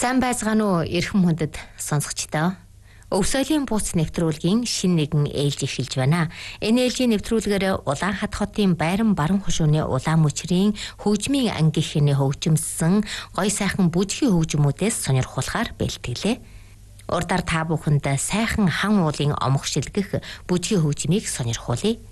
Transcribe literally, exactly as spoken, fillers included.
Сайн байцгаана уу эрхэм хүндэт сонсогчдоо. Өвсөлийн бууц нэвтрүүлгийн шинэ нэгэн ээлж эхэлж байна. Энэ ээлжийн нэвтрүүлгээр Улаанхат хотын Байран Баран хушууны улаан мөчрийн хөгжмийн ангийнхны хөгжимсөн гой сайхан бүжгийн хөгжмүүдээс сонирхуулахаар бэлтгэлээ. Урдаар та бүхэнд сайхан хан уулын омох шилгэх бүжгийн хөгжмийг сонирхуулъя.